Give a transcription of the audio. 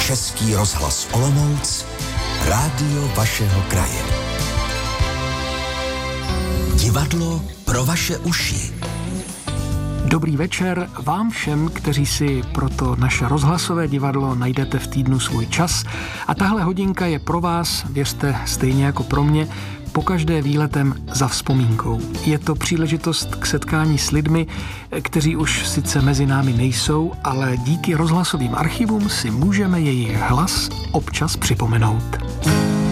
Český rozhlas Olomouc, rádio vašeho kraje. Divadlo pro vaše uši. Dobrý večer vám všem, kteří si pro to naše rozhlasové divadlo najdete v týdnu svůj čas. A tahle hodinka je pro vás, věřte, stejně jako pro mě, pokaždé výletem za vzpomínkou. Je to příležitost k setkání s lidmi, kteří už sice mezi námi nejsou, ale díky rozhlasovým archivům si můžeme jejich hlas občas připomenout.